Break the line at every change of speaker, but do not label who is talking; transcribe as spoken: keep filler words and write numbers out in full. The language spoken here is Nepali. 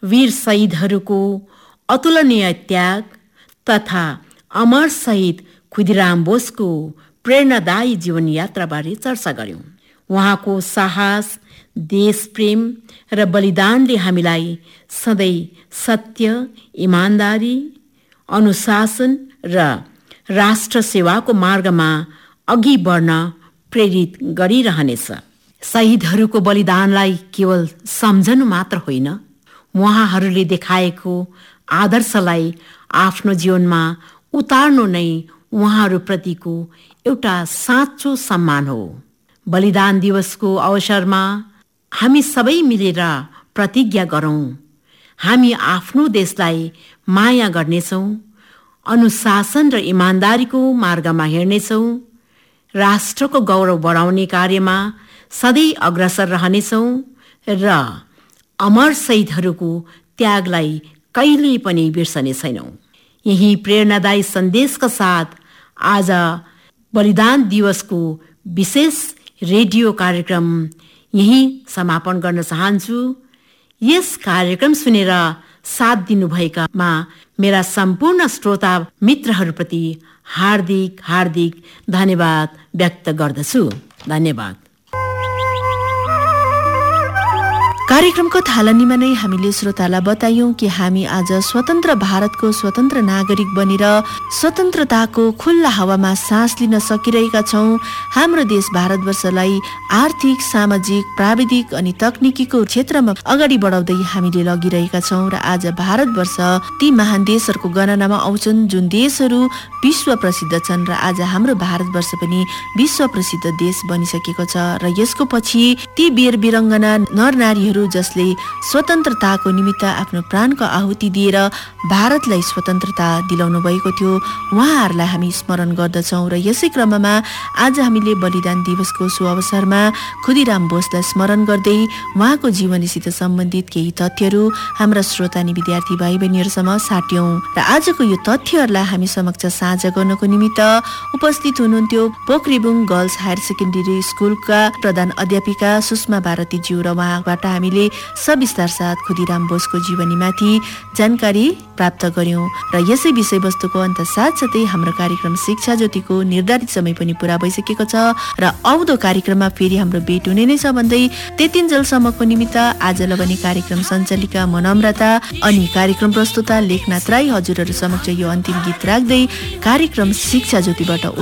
वीर शहीदहरूको अतुलनीय त्याग तथा अमर शहीद खुदिराम बोसको प्रेरणादायी जीवन यात्राबारे चर्चा गर्यौं। उहाँको साहस, देशप्रेम र बलिदानले हामीलाई सधैँ सत्य, इमानदारी, अनुशासन र राष्ट्र सेवाको मार्गमा अघि बढ्न प्रेरित गरिरहनेछ। शहीदहरूको बलिदानलाई केवल सम्झनु मात्र होइन, उहाँहरूले देखाएको आदर्शलाई आफ्नो जीवनमा उतार्नु नै उहाँहरूप्रतिको एउटा साँचो सम्मान हो। बलिदान दिवसको अवसरमा हामी सबै मिलेर प्रतिज्ञा गरौँ, हामी आफ्नो देशलाई माया गर्नेछौँ, अनुशासन र इमानदारीको मार्गमा हिँड्नेछौँ, राष्ट्रको गौरव बढाउने कार्यमा सधैँ अग्रसर रहनेछौँ र अमर शहीदहरूको त्यागलाई कहिल्यै पनि बिर्सने छैनौँ। यही प्रेरणादायी सन्देशका साथ आज बलिदान दिवसको विशेष रेडियो कार्यक्रम यही समापन गर्न चाहन्छु। यस कार्यक्रम सुनेर साथ दिनुभएकामा मेरा सम्पूर्ण श्रोता मित्रहरूप्रति हार्दिक हार्दिक धन्यवाद व्यक्त गर्दछु। धन्यवाद।
कार्यक्रमको थालनीमा नै हामीले श्रोतालाई बतायौं कि हामी आज स्वतन्त्र भारतको स्वतन्त्र नागरिक बनेर स्वतन्त्रताको खुल्ला हावामा सास लिन सकिरहेका छौं। हाम्रो देश भारतवर्षलाई आर्थिक, सामाजिक, प्राविधिक अनि तकनिकीको क्षेत्रमा अगाडि बढाउँदै हामीले लगिरहेका छौं र आज भारतवर्ष ती महान देशहरूको गणनामा आउँछन् जुन देशहरू विश्व प्रसिद्ध छन् र आज हाम्रो भारतवर्ष पनि विश्व प्रसिद्ध देश बनिसकेको छ र यसको पछि ती वीर वीरङ्गना नरनारीहरू जसले स्वतन्त्रताको निमित्त आफ्नो प्राणको आहुति दिएर भारतलाई स्वतन्त्रता दिलाउनु भएको थियो, उहाँहरूलाई हामी स्मरण गर्दछौँ। र यसै क्रममा आज हामीले बलिदान दिवसको सो अवसरमा खुदिराम बोसलाई स्मरण गर्दै उहाँको जीवनीसित सम्बन्धित केही तथ्यहरू हाम्रा श्रोता अनि विद्यार्थी भाइ बहिनीहरूसम्म साट्यौं र आजको यो तथ्यहरूलाई हामी समक्ष साझा गर्नको निमित्त उपस्थित हुनुहुन्थ्यो पोखरेबुङ गर्ल्स हायर सेकेन्डरी स्कुलका प्रधान अध्यापिका सुषमा भारतीज्यू र उहाँबाट हामीले सविस्तार साथ खुदिराम बोसको जीवनीमाथि जानकारी प्राप्त गर्यौं र यसै विषयवस्तुको अन्त साथसाथै हाम्रो कार्यक्रम शिक्षा ज्योतिको निर्धारित समय पनि पूरा भइसकेको छ र आउँदो कार्यक्रममा फेरि हाम्रो भेट हुने नै छ भन्दै त्यतिन्जेलसम्मको निमित्त आजलाई भने कार्यक्रम सञ्चालिका मनम्रता अनि कार्यक्रम प्रस्तुता लेखनाथ राई हजुरहरू समक्ष यो अन्तिम गीत राख्दै कार्यक्रम शिक्षा ज्योतिबाट